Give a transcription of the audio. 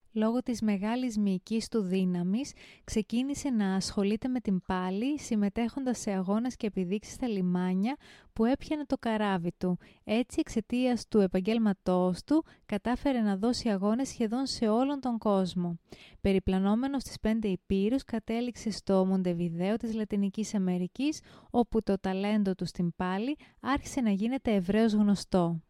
Λόγω της μεγάλης μυϊκής του δύναμης, ξεκίνησε να ασχολείται με την πάλη, συμμετέχοντας σε αγώνες και επιδείξεις στα λιμάνια που έπιανε το καράβι του. Έτσι, εξαιτίας του επαγγέλματός του, κατάφερε να δώσει αγώνες σχεδόν σε όλον τον κόσμο. Περιπλανόμενος στις 5 υπήρους, κατέληξε στο Μοντεβιδέο της Λατινικής Αμερικής, όπου το ταλέντο του στην πάλη άρχισε να γίνεται ευρέως γνωστό.